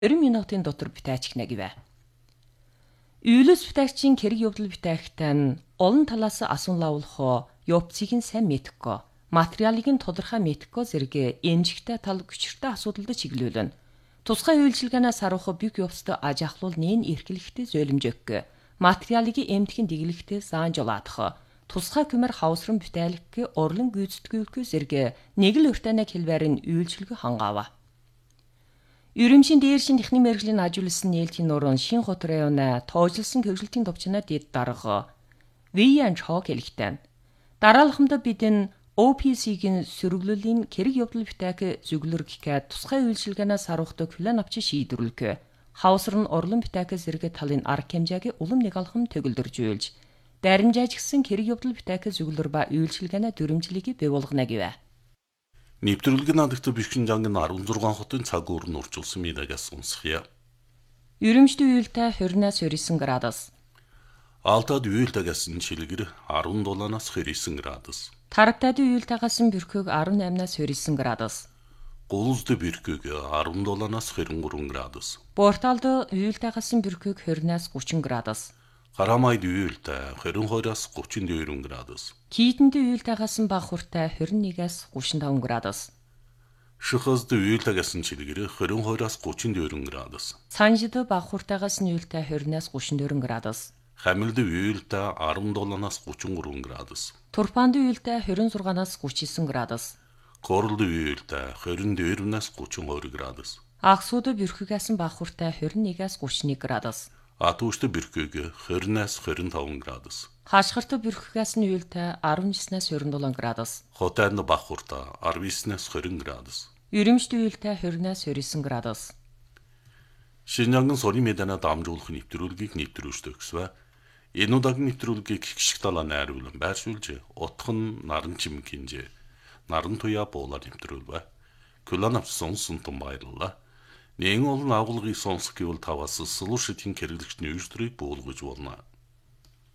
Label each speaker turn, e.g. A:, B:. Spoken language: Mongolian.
A: 20 минутын дотор битээчихнэ гэвэ. Үйлс битээчийн хэрэг явдал битээхтэй нь олон талаас асуунлаулах явцыг нь сайн мэдэхгүй, материалыг нь тодорхой мэдэхгүй зэрэг эмжигтэй тал хүчиртэй асуудалд чиглүүлнэ. Тусгай үйлчилгээнээс харуулах бүх явцад аж ахлуул нээн эрхлэхтэй зөөлөмжөг, материалыг эмтгэн дэглэхтэй заан жолаадах, тусгай күмэр хавсран битээлэх орлон гүйцэтгүүлэх зэрэг нэг л өртөнө хэлбэр нь үйлчилгө хангаава. Ерөнхий дээршин техник мэргэжлийн ажуулсан нээлтийн нуруу шин хот районаа тоожилсан хөгжилтийн төвчнөө дэд дарга Виан Чок хэлэхтэн. Дараалхамд бидэн OPC-гийн сөрөглөлийн хэрэг явдал битээх зүглэргэхэд тусгай үйлчилгээнээс харуулдаг план авч шийдвэрлэх. Хавсар нь орлон битээх зэрэг талын арга хэмжээг улам нэг алхам төгөлдөржүүлж, даримжааж гисэн хэрэг явдал битээх зүглэр ба үйлчилгээнэ дүрмжлэгийг бий болгоно гэвэ.
B: Нэвтрүүлгийн надагт бишгэн жангийн 16 хотын цаг уur нь урчулсан мэдээс сонсхия.
A: Ерөнхийдөө үеэлтэй 20-29 градус.
B: Алтад үеэлтэйгээс нь шилгэр 17-аас 29 градус.
A: Тарагтад үеэлтэйгээс нь бөрхөг 18-аас 29 градус.
B: Гулзд бөрхөг 17-аас 23 градус.
A: Порталд үеэлтэйгээс нь бөрхөг 20-аас 30 градус.
B: Гарамайд үеэлтэй 22-аас 32 градус.
A: Кийтэнд үеэлтэйгээс нь бага хүртэй 21-аас 35 градус.
B: Шихазд үеэлтэйгээс нь шилгэр 22-аас 34 градус.
A: Санжид бага хүртэйгээс нь үеэлтэй 20-аас 34 градус.
B: Хамилд үеэлтэй 17-аас 33 градус.
A: Турпанд үеэлтэй 26-аас 39 градус.
B: Корлд үеэлтэй 22-аас 32 градус.
A: Аксууд бөрхөгээс нь бага хүртэй 21-аас 31 градус.
B: Атуушд бөрхөг 20-аас 25 градус.
A: Хашгирт бөрхөгээс нь үеэлтэй 19-аас 27 градус.
B: Хотанд бага хүртэй 19-аас 20 градус.
A: Ерөнхийд үеэлтэй 20-аас 29 градус.
B: Шинжанган сорын мэдэнэ дамжуулах нэвтрүүлгийг нэвтрүүлж төгсвэ. Энэ удаагийн нэвтрүүлгийг гიშг талаа найруулан байршуулж, утх нь наран чим кинжээ. Наран туяа буулаар нэвтрүүлвэ. Күлэн авсан сунтан баярлалаа. Нэн олон агуулгыг сонсох гэвэл таваас слушатын хэрэглэгчний үйлдвэрийг буулгаж болно.